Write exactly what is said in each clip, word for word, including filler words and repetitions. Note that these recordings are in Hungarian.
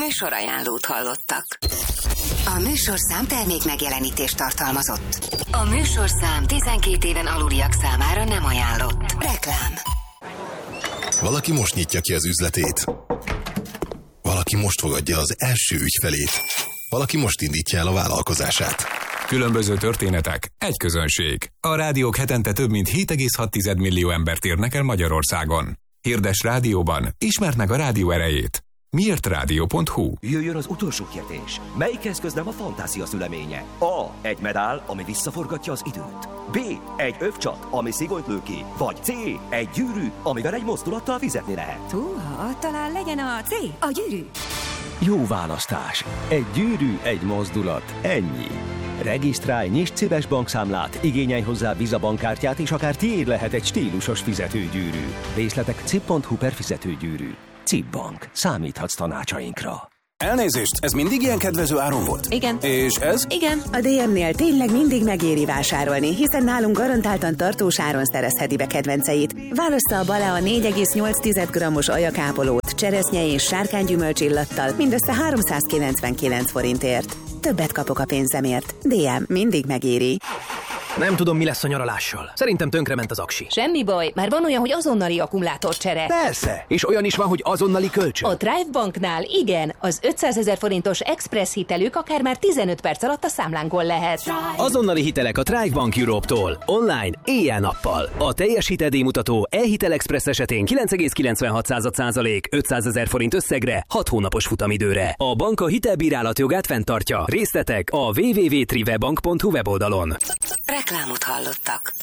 Műsorajánlót hallottak. A műsorszám termék megjelenítést tartalmazott. A műsorszám tizenkét éven aluliak számára nem ajánlott. Reklám. Valaki most nyitja ki az üzletét. Valaki most fogadja az első ügyfelét. Valaki most indítja el a vállalkozását. Különböző történetek, egy közönség. A rádiók hetente több mint hét egész hat millió embert érnek el Magyarországon. Hirdes rádióban, ismerd meg a rádió erejét. miért rádió pont hu. Jöjjön az utolsó kérdés. Melyik eszköz nem a fantázia szüleménye? A. Egy medál, ami visszaforgatja az időt. B. Egy övcsat, ami szigonyt lő ki. Vagy C. Egy gyűrű, amivel egy mozdulattal fizetni lehet. Húha, talán legyen a C. A gyűrű. Jó választás. Egy gyűrű, egy mozdulat. Ennyi. Regisztrálj, nyisd Cibes bankszámlát, igényelj hozzá Visa bankkártyát, és akár tiéd lehet egy stílusos fizetőgyűrű. Részletek cib pont hu per fizetőgyűrű. Cib Bank. Számíthatsz tanácsainkra. Elnézést, ez mindig ilyen kedvező áron volt? Igen. És ez? Igen. A dé em-nél tényleg mindig megéri vásárolni, hiszen nálunk garantáltan tartós áron szerezheti be kedvenceit. Válassza a Balea négy egész nyolc grammos ajakápolót, cseresznye és sárkánygyümölcs illattal mindössze háromszázkilencvenkilenc forintért. Többet kapok a pénzemért. dé em mindig megéri. Nem tudom, mi lesz a nyaralással. Szerintem tönkrement az aksi. Semmi baj, már van olyan, hogy azonnali akkumulátorcsere. Persze, és olyan is van, hogy azonnali kölcsön. A Drive Banknál igen, az ötszázezer forintos express hitelük akár már tizenöt perc alatt a számlánkon lehet. Azonnali hitelek a Drive Bank Europe-tól. Online, éjjel-nappal. A teljes hiteldíjmutató e-hitel express esetén kilenc egész kilencvenhat százalék ötszázezer forint összegre, hat hónapos futamidőre. A bank a hitelbírálat jogát fenntartja. Részletek a double-u double-u double-u pont trivebank pont hu weboldalon. Reklámot hallottak.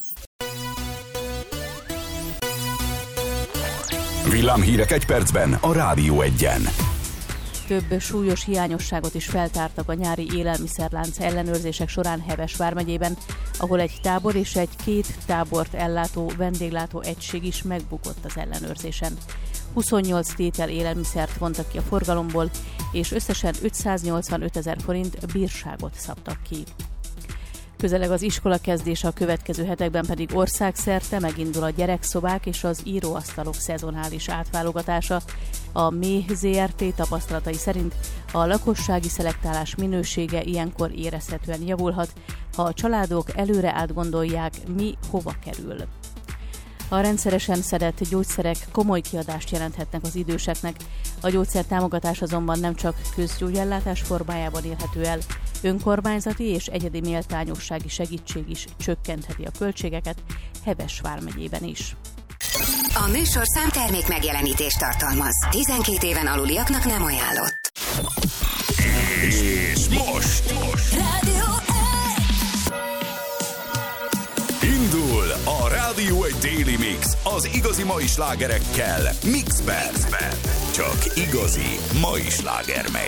Villámhírek egy percben a Rádió Egyen. Több súlyos hiányosságot is feltártak a nyári élelmiszerlánc ellenőrzések során Heves vármegyében, ahol egy tábor és egy két tábort ellátó vendéglátó egység is megbukott az ellenőrzésen. huszonnyolc tétel élelmiszert vontak ki a forgalomból, és összesen ötszáznyolcvanöt ezer forint bírságot szabtak ki. Közeleg az iskola kezdése, a következő hetekben pedig országszerte megindul a gyerekszobák és az íróasztalok szezonális átválogatása. A méh zé er té tapasztalatai szerint a lakossági szelektálás minősége ilyenkor érezhetően javulhat, ha a családok előre átgondolják, mi hova kerül. A rendszeresen szedett gyógyszerek komoly kiadást jelenthetnek az időseknek. A gyógyszertámogatás azonban nem csak közgyógyellátás formájában érhető el, önkormányzati és egyedi méltányossági segítség is csökkentheti a költségeket, Heves vármegyében is. A műsorszám termék megjelenítést tartalmaz. tizenkét éven aluliaknak nem ajánlott. És most! most. Rádió Indul a Rádió egy Daily Mix az igazi mai slágerekkel Mixben. Csak igazi mai sláger megy.